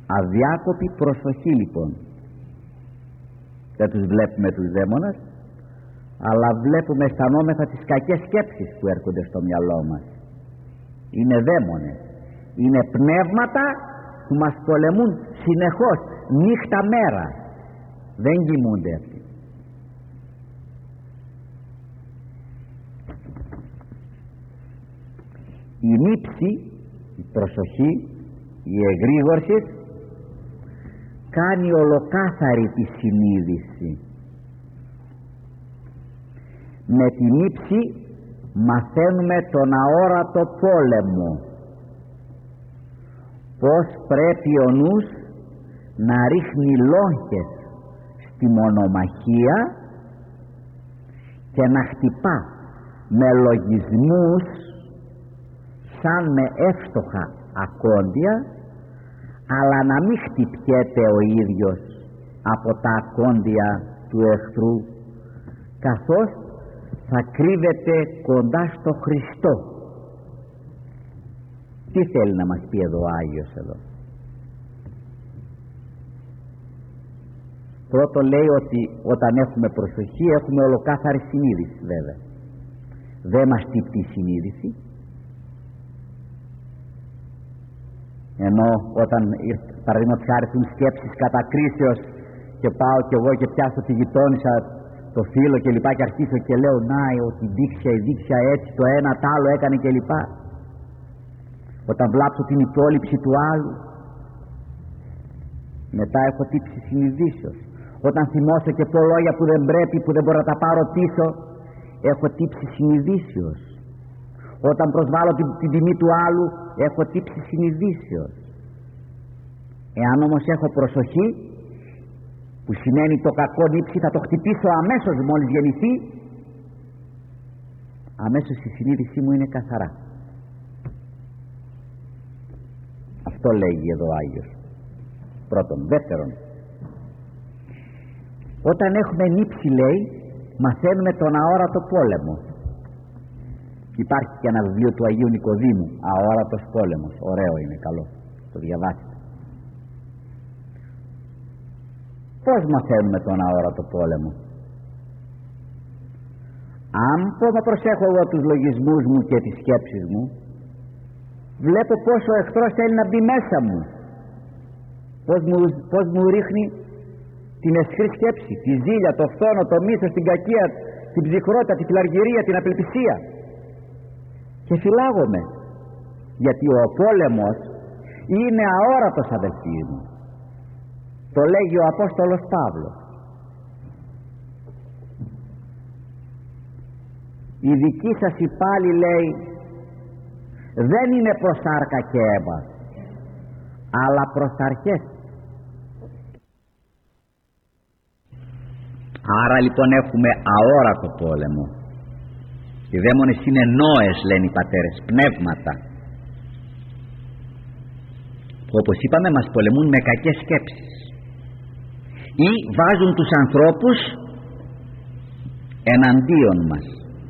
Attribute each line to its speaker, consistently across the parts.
Speaker 1: Αδιάκοπη προσοχή λοιπόν. Δεν τους βλέπουμε τους δαίμονες, αλλά βλέπουμε, αισθανόμεθα τις κακές σκέψεις που έρχονται στο μυαλό μας. Είναι δαίμονες, είναι πνεύματα που μας πολεμούν συνεχώς, νύχτα μέρα. Δεν κοιμούνται αυτοί. Η νύψη, η προσοχή, η εγρήγορση κάνει ολοκάθαρη τη συνείδηση. Με τη νύψη μαθαίνουμε τον αόρατο πόλεμο, πως πρέπει ο νους να ρίχνει λόγχες στη μονομαχία και να χτυπά με λογισμούς σαν με εύστοχα ακόντια, αλλά να μην χτυπιέται ο ίδιος από τα ακόντια του εχθρού, καθώς θα κρύβεται κοντά στο Χριστό. Τι θέλει να μας πει εδώ ο Άγιος εδώ? Πρώτο λέει ότι όταν έχουμε προσοχή έχουμε ολοκάθαρη συνείδηση, βέβαια. Δεν μας τύπτει η συνείδηση, ενώ όταν παραδείγματος χάρη έχουν σκέψεις κατακρίσεως και πάω κι εγώ και πιάσω τη γειτόνισσα, το φίλο και λοιπά, και αρχίσω και λέω να ότι η δίξια έτσι, το ένα τ' άλλο έκανε και λοιπά. Όταν βλάψω την υπόλοιψη του άλλου, μετά έχω τύψει συνειδήσεως. Όταν θυμώσω και πω λόγια που δεν πρέπει, που δεν μπορώ να τα πάρω πίσω, έχω τύψει συνειδήσεως. Όταν προσβάλλω την τιμή του άλλου, έχω τύψει συνειδήσεως. Εάν όμως έχω προσοχή, που σημαίνει το κακό νύψη θα το χτυπήσω αμέσως μόλις γεννηθεί, αμέσως η συνείδησή μου είναι καθαρά. Αυτό λέγει εδώ ο Άγιος. Πρώτον. Δεύτερον, όταν έχουμε νύψη, λέει, μαθαίνουμε τον αόρατο πόλεμο. Υπάρχει και ένα βιβλίο του Αγίου Νικοδήμου, Αόρατος πόλεμος. Ωραίο είναι, καλό, το διαβάστε. Πώς μαθαίνουμε τον αόρατο πόλεμο? Αν πω να προσέχω εγώ τους λογισμούς μου και τις σκέψεις μου, βλέπω πόσο ο εχθρός θέλει να μπει μέσα μου, πως μου ρίχνει την αισχρή σκέψη, τη ζήλια, το φθόνο, το μίσος, την κακία, την ψυχρότητα, τη φιλαργυρία, την απελπισία, και φυλάγομαι, γιατί ο πόλεμος είναι αόρατος, αδελφοί μου. Το λέγει ο Απόστολος Παύλος. Η δική σας η πάλη, λέει, δεν είναι προς σάρκα και αίμα, αλλά προς αρχές. Άρα λοιπόν έχουμε αόρατο πόλεμο. Οι δαίμονες είναι νόες, λένε οι πατέρες, πνεύματα που, όπως είπαμε, μας πολεμούν με κακές σκέψεις ή βάζουν τους ανθρώπους εναντίον μας.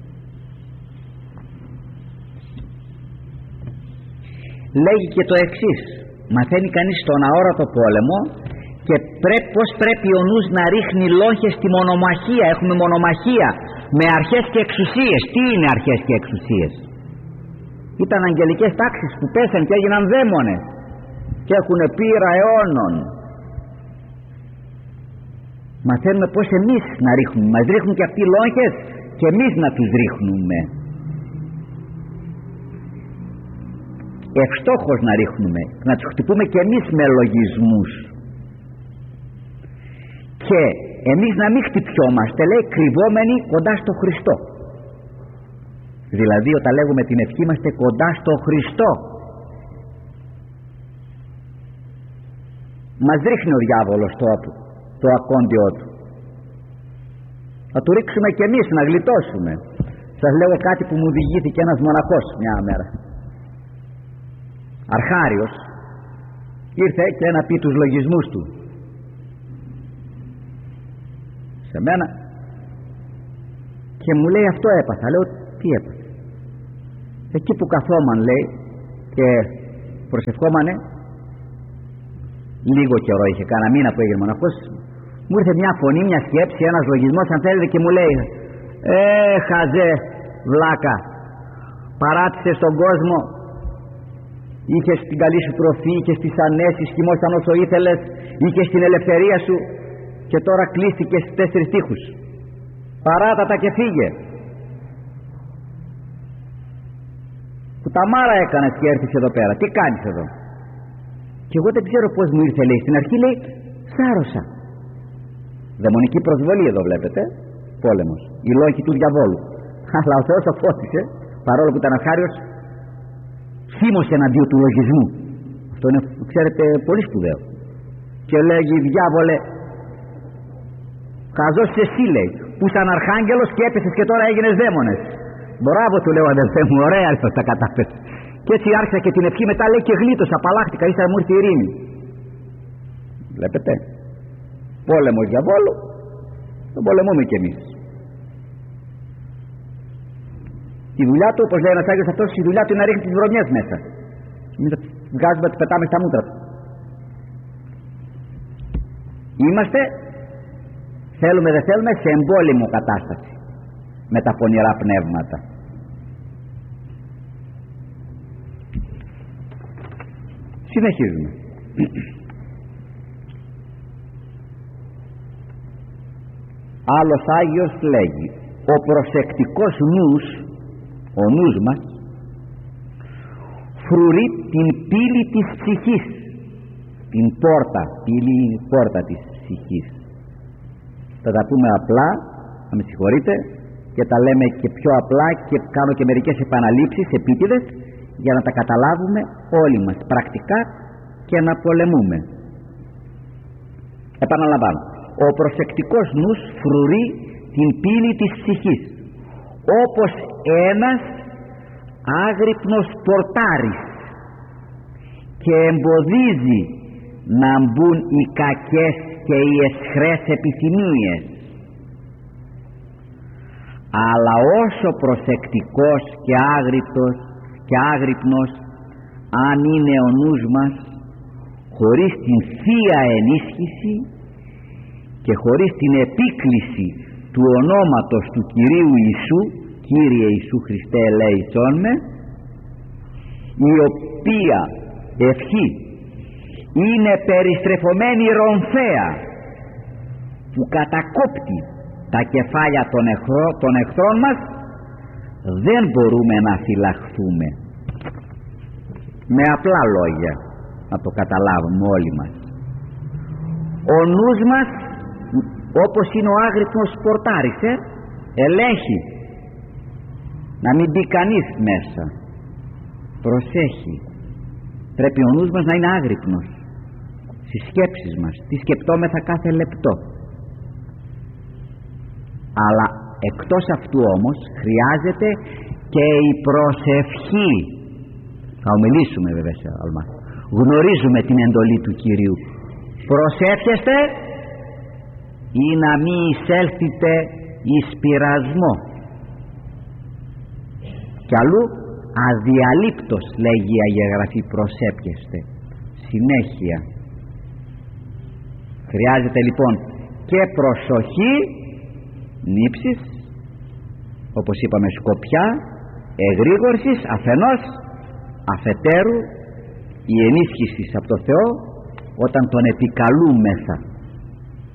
Speaker 1: Λέγει και το εξής: μαθαίνει κανείς τον αόρατο πόλεμο και πως πρέπει ο νους να ρίχνει λόγχες στη μονομαχία. Έχουμε μονομαχία με αρχές και εξουσίες. Τι είναι αρχές και εξουσίες? Ήταν αγγελικές τάξεις που πέσαν και έγιναν δαίμονες και έχουν πείρα αιώνων. Μαθαίνουμε πως εμείς να ρίχνουμε. Μας ρίχνουν και αυτοί λόγχες και εμείς να τους ρίχνουμε. Ευστόχως να ρίχνουμε, να τους χτυπούμε και εμείς με λογισμούς. Και εμείς να μην χτυπιόμαστε, λέει, κρυβόμενοι κοντά στο Χριστό. Δηλαδή όταν λέγουμε την ευχή, είμαστε κοντά στο Χριστό. Μας ρίχνει ο διάβολος το ακόντιό του. Θα του ρίξουμε και εμείς να γλιτώσουμε. Σας λέω κάτι που μου διηγήθηκε ένας μοναχός μια μέρα. Αρχάριος ήρθε και να πει τους λογισμούς του σε μένα και μου λέει, αυτό έπαθα. Λέω, τι έπαθε? Εκεί που καθόμαν, λέει, και προσευχόμανε, λίγο καιρό είχε, κάνα μήνα που έγινε μοναχός, μου ήρθε μια φωνή, μια σκέψη, ένας λογισμός αν θέλετε, και μου λέει χαζέ βλάκα, παράτησες τον κόσμο, είχες την καλή σου τροφή, είχες τις ανέσεις, κοιμόσταν όσο ήθελες, είχες την ελευθερία σου, και τώρα κλείστηκες στις 4 τοίχους. Παράτα τα και φύγε. Που τα μάρα έκανες και έρθεις εδώ πέρα, τι κάνεις εδώ? Και εγώ δεν ξέρω πως μου ήρθε, λέει, στην αρχή λέει σάρωσα. Δαιμονική προσβολή εδώ βλέπετε, πόλεμος, οι λόγοι του διαβόλου. Αλλά ο Θεός το φώτισε, παρόλο που ήταν αχάριος, θύμωσε εναντίον του λογισμού. Αυτό είναι, ξέρετε, πολύ σπουδαίο. Και λέγει, διάβολε, χαζός εσύ, λέει, που ήταν αρχάγγελος και έπεσες και τώρα έγινες δαίμονες. Μπράβο, του λέω, αδελφέ μου, ωραία τα κατάφερες. Και έτσι άρχισα και την ευχή, μετά λέει και γλίτωσα, απαλλάχτηκα, ύστερα μου ήρθε η ειρήνη. Βλέπετε, πόλεμος διαβόλου, τον πολεμούμε κι εμείς. Η δουλειά του, όπως λέει ένας Άγιος αυτός, η δουλειά του είναι να ρίχνει τις βρωμιές μέσα. Εμείς τα βγάζουμε, τις πετάμε στα μούτρα του. Είμαστε, θέλουμε δεν θέλουμε, σε εμπόλεμο κατάσταση με τα πονηρά πνεύματα. Συνεχίζουμε. Άλλος Άγιος λέγει, ο προσεκτικός νους, ο νους μας, φρουρεί την πύλη της ψυχής, την πόρτα, πύλη, πόρτα της ψυχής. Θα τα πούμε απλά, να με συγχωρείτε, και τα λέμε και πιο απλά και κάνω και μερικές επαναλήψεις επίτηδες για να τα καταλάβουμε όλοι μας πρακτικά και να πολεμούμε. Επαναλαμβάνω, ο προσεκτικός νους φρουρεί την πύλη της ψυχής, όπως ένας άγρυπνος πορτάρης, και εμποδίζει να μπουν οι κακές και οι αισχρές επιθυμίες. Αλλά όσο προσεκτικός και άγρυπνος αν είναι ο νους μας, χωρίς την θεία ενίσχυση και χωρίς την επίκληση του ονόματος του Κυρίου Ιησού, Κύριε Ιησού Χριστέ ελέησόν με, η οποία ευχή είναι περιστρεφωμένη ρομφαία που κατακόπτει τα κεφάλια των εχθρών μας, δεν μπορούμε να φυλαχθούμε. Με απλά λόγια να το καταλάβουμε όλοι μας. Ο νους μας, όπως είναι ο άγρυπνος πορτάρης, ελέγχει να μην μπει κανείς μέσα. Προσέχει. Πρέπει ο νους μας να είναι άγρυπνος στις σκέψεις μας, τι σκεπτόμεθα κάθε λεπτό. Αλλά εκτός αυτού όμως χρειάζεται και η προσευχή. Θα ομιλήσουμε βέβαια σε αλμά. Γνωρίζουμε την εντολή του Κυρίου. Προσεύχεστε ή να μην εισέλθετε εις πειρασμό. Κι αλλού αδιαλείπτως λέγει η Αγία Γραφή, προσεύχεστε συνέχεια. Χρειάζεται λοιπόν και προσοχή, νύψης, όπως είπαμε, σκοπιά, εγρήγορσης αφενός, αφετέρου η ενίσχυση από το Θεό όταν τον επικαλούμεθα.